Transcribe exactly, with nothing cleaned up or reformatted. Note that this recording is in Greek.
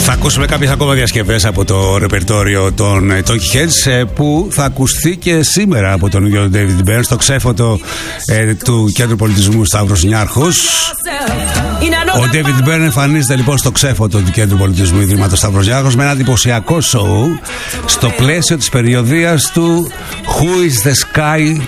Θα ακούσουμε κάποιες ακόμα διασκευές από το ρεπερτόριο των Talking Heads που θα ακουστεί και σήμερα από τον ίδιο David Byrne στο ξέφωτο ε, του Κέντρου Πολιτισμού Σταύρος Νιάρχος. Ο David Byrne εμφανίζεται λοιπόν στο ξέφωτο του Κέντρου Πολιτισμού Ιδρύματος Σταύρος Νιάρχος με ένα εντυπωσιακό σοου στο πλαίσιο της περιοδίας του Who is the Sky